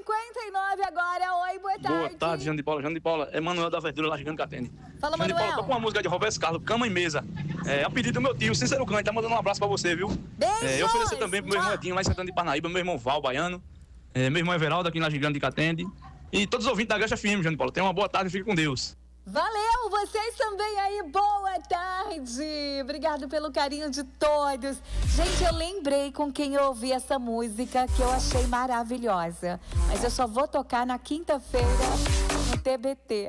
9h59 agora. Oi, boa tarde. Boa tarde, Jane de Paula. Jane de Paula, é Manuel da Verdura, lá gigante que atende. Fala, Jane de Paula, Manuel. tô com uma música de Roberto Carlos, Cama e Mesa. É a pedido do meu tio, Cícero Cândido, tá mandando um abraço pra você, viu? Beijos. Eu oferecer também pro meu irmão Edinho, lá em Santana de Parnaíba, meu irmão Val, baiano. Meu irmão Everaldo, aqui na Gigante que atende. E todos os ouvintes da Graxa FM, Jane de Paula. Tenham uma boa tarde e fiquem com Deus. Valeu, vocês também aí, boa tarde. Obrigado pelo carinho de todos. Gente, eu lembrei com quem eu ouvi essa música que eu achei maravilhosa. Mas eu só vou tocar na quinta-feira no TBT.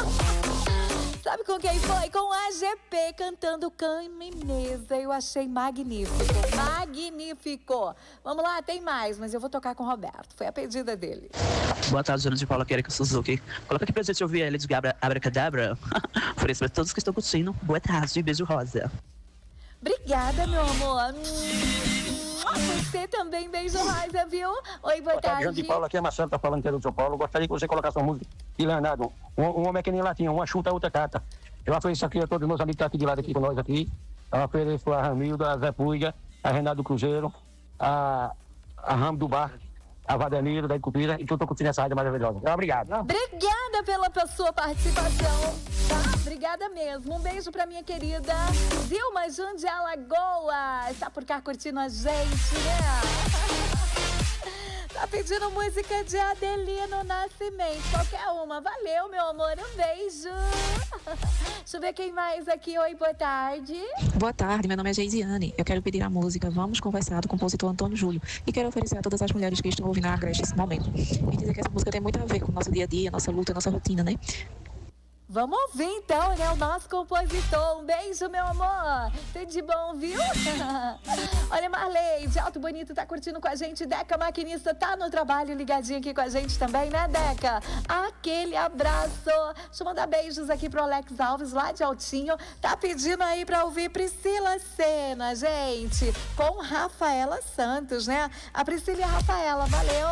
Sabe com quem foi? Com a AGP cantando Cama e Mesa. Eu achei magnífico, magnífico. Vamos lá, tem mais, mas eu vou tocar com o Roberto. Foi a pedida dele. Boa tarde, Jane de Paula, que Suzuki. Coloca aqui pra gente ouvir a Lady Gaga Abracadabra. Ofereço pra todos que estão curtindo. Boa tarde, beijo rosa. Obrigada, meu amor. Você também, beijo rosa, viu? Oi, boa tarde. Jane de Paula, aqui é Marcelo, tá falando que é do São Paulo. Gostaria que você colocasse uma música de Leonardo. Um homem é que nem latinha, uma chuta, a outra cata. Eu ofereço aqui a todos os meus amigos que estão aqui de lado aqui com nós aqui. Eu ofereço a Ramilda, a Zé Puiga, a Renato do Cruzeiro, a Ramo do Bar, a Vadanilo da Icupira e que eu tô curtindo essa rádio maravilhosa. Obrigado. Obrigada pela sua participação, tá? Obrigada mesmo. Um beijo pra minha querida Vilma Junde Alagoas. Tá por cá curtindo a gente, né? Tá pedindo música de Adelino Nascimento. Qualquer uma. Valeu, meu amor. Um beijo. Deixa eu ver quem mais aqui. Oi, boa tarde. Boa tarde, meu nome é Geisiane. Eu quero pedir a música Vamos Conversar, do compositor Antônio Júlio. E quero oferecer a todas as mulheres que estão ouvindo a Agreste nesse momento. E dizer que essa música tem muito a ver com o nosso dia a dia, nossa luta, nossa rotina, né? Vamos ouvir então, né? O nosso compositor. Um beijo, meu amor. Tudo de bom, viu? Olha, Marley, de Alto Bonito tá curtindo com a gente. Deca Maquinista tá no trabalho, ligadinho aqui com a gente também, né, Deca? Aquele abraço. Deixa eu mandar beijos aqui pro Alex Alves, lá de Altinho. Tá pedindo aí pra ouvir Priscila Sena, gente. Com Rafaela Santos, né? A Priscila e a Rafaela, valeu.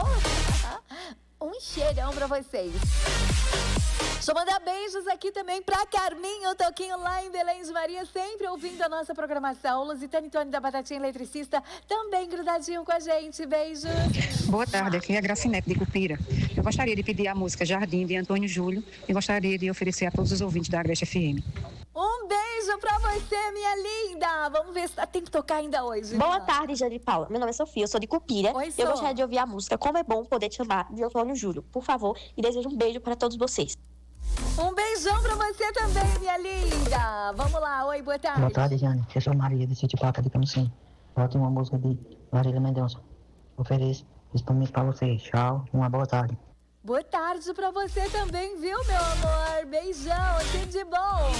Um cheirão pra vocês. Deixa eu mandar beijos aqui também pra Carminho Toquinho lá em Belém de Maria, sempre ouvindo a nossa programação. Lusitane Tony da Batatinha Eletricista, também grudadinho com a gente. Beijos. Boa tarde, aqui é a Gracinete de Cupira. Eu gostaria de pedir a música Jardim de Antônio Júlio e gostaria de oferecer a todos os ouvintes da Agreste FM. Um beijo pra você, minha linda. Vamos ver se tem que tocar ainda hoje. Boa tarde, Jane de Paula. Meu nome é Sofia, eu sou de Cupira. Oi, eu gostaria de ouvir a música Como é Bom Poder Te Amar, de Antônio Júlio. Por favor, e desejo um beijo para todos vocês. Um beijão pra você também, minha linda. Vamos lá, oi, boa tarde. Boa tarde, Jane. Eu sou Maria de Sítio Placa de Camusim. Bote uma música de Marília Mendonça. Ofereço isso pra vocês. Tchau, uma boa tarde. Boa tarde pra você também, viu, meu amor? Beijão, tudo de bom.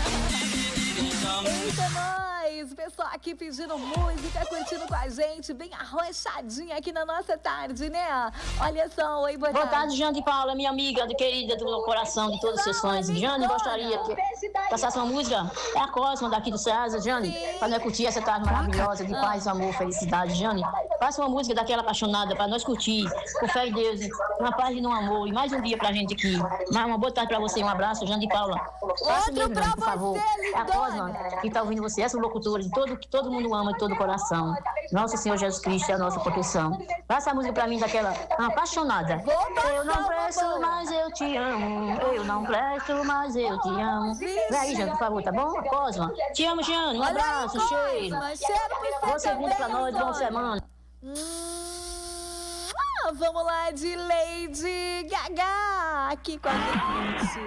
Eita, nós! O pessoal aqui pedindo música, curtindo com a gente, bem arrochadinha aqui na nossa tarde, né? Olha só, oi, boa tarde. Boa tarde, Jane de Paula, minha amiga, querida do meu coração, de todos os seus sonhos. Jane, gostaria que passasse uma música. É a Cosma daqui do Ceasa, Jane, pra nós curtir essa tarde maravilhosa de paz, amor, felicidade. Jane, faça uma música daquela apaixonada pra nós curtir, com fé em Deus, uma paz e no amor. E mais um dia pra gente aqui. Mais uma boa tarde pra você, um abraço, Jane de Paula. Faça mesmo, pra Jane, por favor. você, É a Cosma que tá ouvindo você, essa locutora que todo mundo ama de todo o coração. Nosso Senhor Jesus Cristo é a nossa proteção. Faça a música pra mim daquela apaixonada. Eu não presto, mas eu te amo. Eu não presto, mas eu te amo. Vem aí, Jane, por favor, tá bom? Cosma. Te amo, Jane. Um abraço, cheiro. Boa segunda pra nós, boa semana. Vamos lá, de Lady Gaga aqui com a gente.